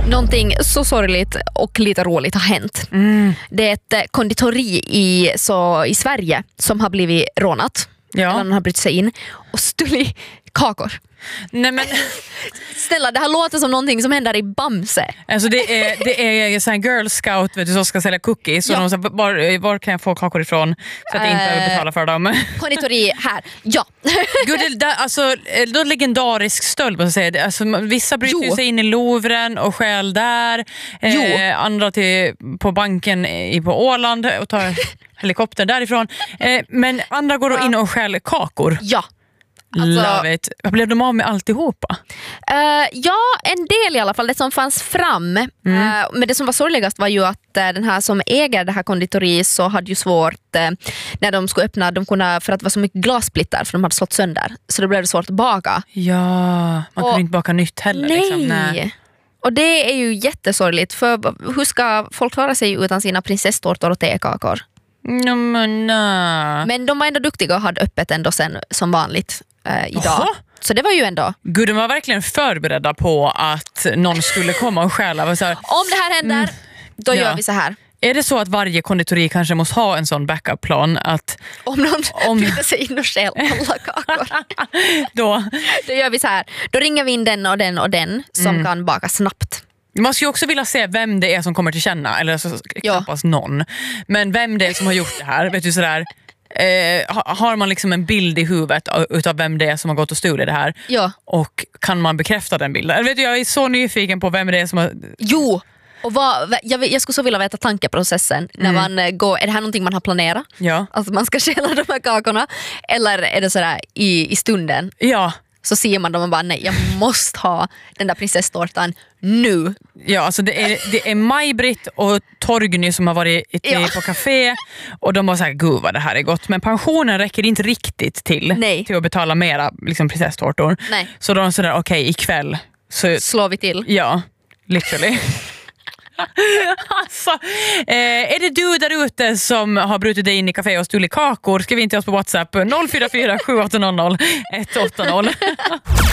Någonting så sorgligt och lite roligt har hänt. Det är ett konditori i Sverige som har blivit rånat. Ja. Eller har brutit sig in och stulit kakor. Nej, men Snälla, det här låter som någonting som händer i Bamse. alltså det är sån här Girl Scout, vet du, som ska sälja cookies. Ja. Och de säger, var kan jag få kakor ifrån så att jag inte behöver betala för dem. Konditori här. Ja. Gud, alltså då legendarisk stöld, måste jag säga. Alltså, vissa bryter ju sig in i Louvren och stjäl där. Andra på banken på Åland och tar helikopter därifrån. Men andra går då in och stjäl kakor. Ja. Love it. Blev de av med alltihopa? Ja, en del i alla fall. Det som fanns fram. Men det som var sorgligast var ju att den här som äger det här konditoriet så hade ju svårt när de skulle öppna, för att det var så mycket glassplitter för de hade slått sönder. Så det blev det svårt att baka. Ja, man kunde inte baka nytt heller. Nej. Liksom. Nej. Och det är ju jättesorgligt. För hur ska folk klara sig utan sina prinsesstårtor och tekakor? Men de var ändå duktiga och hade öppet ändå sen som vanligt idag. Oho. Så det var ju ändå... Gud, de var verkligen förberedda på att någon skulle komma och stjäla. Så här, om det här händer, då gör vi så här. Är det så att varje konditori kanske måste ha en sån backup-plan? Att om någon bryter sig in och stjäl alla kakor. Då gör vi så här. Då ringer vi in den och den och den som kan baka snabbt. Man ska ju också vilja se vem det är som kommer till känna. Eller så knappast någon. Men vem det är som har gjort det här. Vet du, sådär, har man liksom en bild i huvudet utav vem det är som har gått och stulit det här? Ja. Och kan man bekräfta den bilden? Eller vet du, jag är så nyfiken på vem det är som har... Jo. Och jag skulle så vilja veta tankeprocessen när man går, är det här någonting man har planerat? Ja. Alltså man ska stjäla de här kakorna? Eller är det sådär i stunden? Ja. Så ser man dem och bara, nej, jag måste ha den där prinsesstårtan nu. Ja, alltså det är Maj-Britt och Torgny som har varit på café och de var så här, gud vad det här är gott. Men pensionen räcker inte riktigt till att betala mera liksom, prinsesstårtor. Nej. Så de sådär, okej, ikväll så slår vi till. Ja, literally. Alltså, är det du där ute som har brutit dig in i café och stulit kakor? Skriv in till oss på WhatsApp 044 780 180.